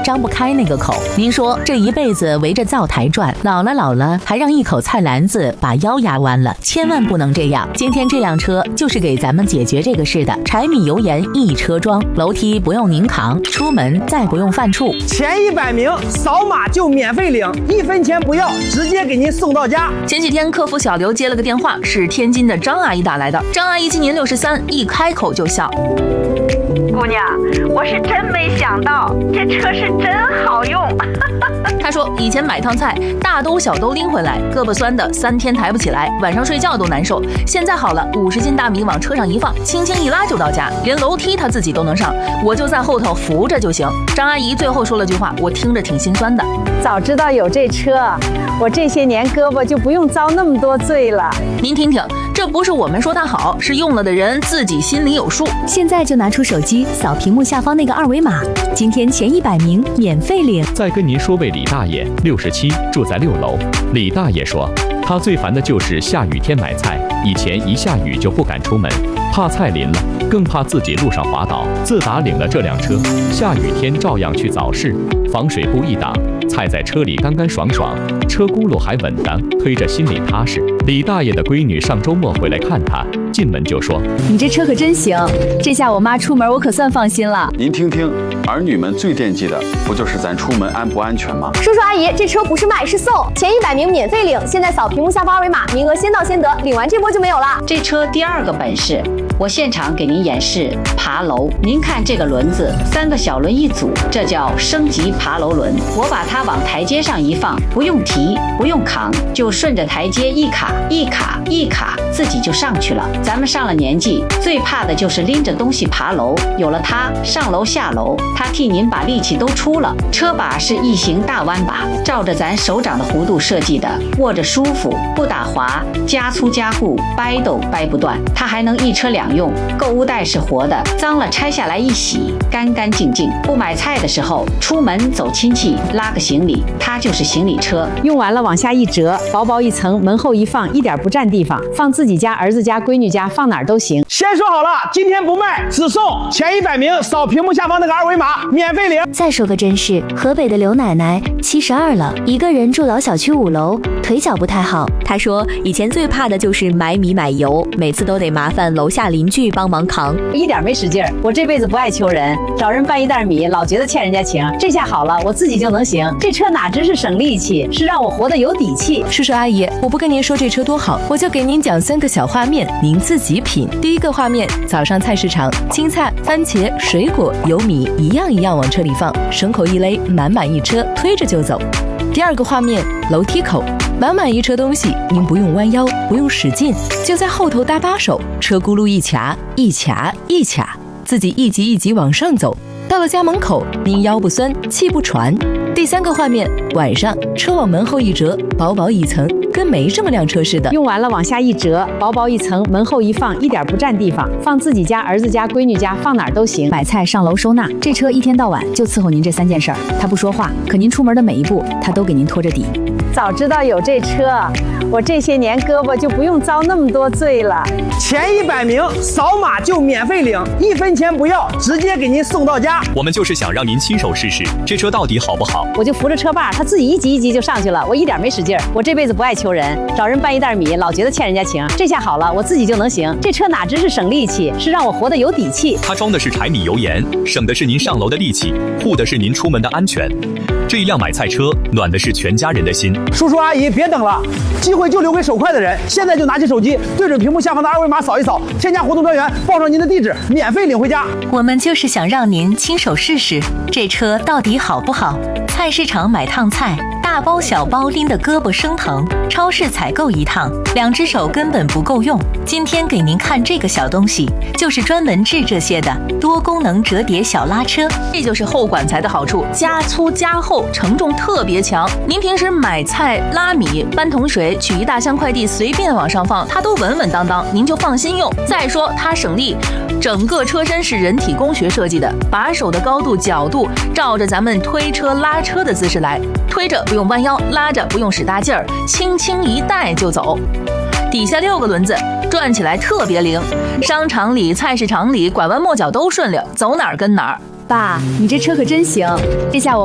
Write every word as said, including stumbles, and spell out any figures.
张不开那个口。您说这一辈子围着灶台转，老了老了还让一口菜篮子把腰压弯了，千万不能这样。今天这辆车就是给咱们解决这个事的，柴米油盐一车装，楼梯不用您扛，出门再不用犯怵。 前一百名扫码就免费领，一分钱不要，直接给您送到家。 前几天客服小刘接了个电话，是天津的张阿姨打来的。张阿姨今年六十三，一开口就笑。 姑娘，我是真没想到，这车是真好用。 她说以前买趟菜，大兜小兜拎回来，胳膊酸的三天抬不起来，晚上睡觉都难受。现在好了，五十斤大米往车上一放，轻轻一拉就到家，连楼梯她自己都能上，我就在后头扶着就行。张阿姨最后说了句话，我听着挺心酸的。 早知道有这车，我这些年胳膊就不用遭那么多罪了。 您听听，这不是我们说它好，是用了的人自己心里有数。 现在就拿出手机扫屏幕下方那个二维码，今天前一百名免费领。 再跟您说位李大爷，六十七，住在六楼。李大爷说，他最烦的就是下雨天买菜，以前一下雨就不敢出门，怕菜淋了，更怕自己路上滑倒。自打领了这辆车，下雨天照样去早市，防水布一挡，菜在车里干干爽爽，车轱辘还稳当，推着心里踏实。李大爷的闺女上周末回来看他，进门就说：“ 你这车可真行，这下我妈出门我可算放心了。” 您听听，儿女们最惦记的不就是咱出门安不安全吗？ 叔叔阿姨，这车不是卖是送，前一百名免费领，现在扫屏幕下方二维码，名额先到先得，领完这波就没有了。 这车第二个本事，我现场给您演示爬楼。您看这个轮子，三个小轮一组，这叫升级爬楼轮。我把它往台阶上一放，不用提，不用扛，就顺着台阶一卡一卡一卡，自己就上去了。咱们上了年纪，最怕的就是拎着东西爬楼，有了它，上楼下楼，它替您把力气都出了。车把是异形大弯把，照着咱手掌的弧度设计的，握着舒服，不打滑，加粗加固，掰都掰不断。它还能一车两用，购物袋是活的，脏了拆下来一洗，干干净净。不买菜的时候，出门走亲戚，拉个行李，它就是行李车。 用完了往下一折，薄薄一层，门后一放，一点不占地方，放自己家、儿子家、闺女家，放哪儿都行。 先说好了，今天不卖，只送前一百名扫屏幕下方那个二维码，免费领。 再说个真事，河北的刘奶奶七十二了，一个人住老小区五楼，腿脚不太好。她说以前最怕的就是买米买油，每次都得麻烦楼下邻居帮忙扛， 一点没使劲儿。我这辈子不爱求人，找人搬一袋米，老觉得欠人家情。这下好了，我自己就能行。这车哪只是省力气，是让我活得有底气。 叔叔阿姨，我不跟您说这车多好，我就给您讲三个小画面，您自己品。第一个画面，早上菜市场，青菜、番茄、水果、油米一样一样往车里放，绳口一勒，满满一车，推着就走。第二个画面，楼梯口，满满一车东西，您不用弯腰，不用使劲，就在后头搭把手，车轱辘一卡一卡一卡，自己一级一级往上走。到了家门口，您腰不酸，气不喘。第三个画面，晚上车往门后一折，薄薄一层，跟没这么辆车似的。 用完了往下一折，薄薄一层，门后一放，一点不占地方，放自己家、儿子家、闺女家，放哪儿都行。 买菜、上楼收纳，这车一天到晚就伺候您这三件事儿。他不说话，可您出门的每一步，他都给您拖着底。 早知道有这车，我这些年胳膊就不用遭那么多罪了。 前一百名扫码就免费领，一分钱不要，直接给您送到家。 我们就是想让您亲手试试这车到底好不好。 我就扶着车把，他自己一级一级就上去了，我一点没使劲儿。我这辈子不爱求人，找人搬一袋米，老觉得欠人家情。这下好了，我自己就能行。这车哪只是省力气，是让我活得有底气。 它装的是柴米油盐，省的是您上楼的力气，护的是您出门的安全。这一辆买菜车，暖的是全家人的心。 叔叔阿姨，别等了，机会就留给手快的人。现在就拿起手机，对准屏幕下方的二维码扫一扫，添加活动专员，报上您的地址，免费领回家。 我们就是想让您亲手试试这车到底好不好。菜市场买趟菜，大包小包拎得胳膊生疼；超市采购一趟，两只手根本不够用。今天给您看这个小东西，就是专门治这些的多功能折叠小拉车。这就是后管材的好处，加粗加厚，承重特别强。您平时买菜、拉米、搬桶水、取一大箱快递，随便往上放，它都稳稳当当，您就放心用。再说它省力，整个车身是人体工学设计的，把手的高度、角度照着咱们推车拉车的姿势来，推着不用弯腰，拉着不用使大劲儿，轻轻一带就走。底下六个轮子，转起来特别灵，商场里、菜市场里拐弯抹角都顺溜，走哪儿跟哪儿。 爸，你这车可真行，这下我